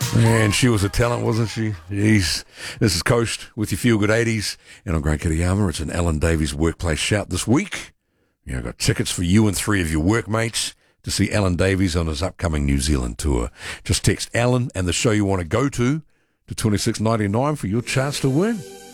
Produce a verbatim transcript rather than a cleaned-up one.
And she was a talent, wasn't she? Jeez. This is Coast with your Feel Good eighties. And on Great Kitayama, it's an Alan Davies Workplace Shout this week. You know, I've got tickets for you and three of your workmates to see Alan Davies on his upcoming New Zealand tour. Just text Alan and the show you want to go to to two six nine nine for your chance to win.